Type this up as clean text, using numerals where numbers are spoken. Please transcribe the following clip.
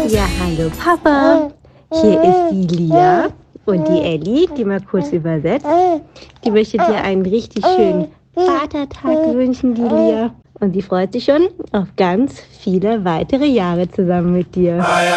Ja, hallo Papa. Hier ist die Lia und die Elli, die mal kurz übersetzt. Die möchte dir einen richtig schönen Vatertag wünschen, die Lia. Und die freut sich schon auf ganz viele weitere Jahre zusammen mit dir.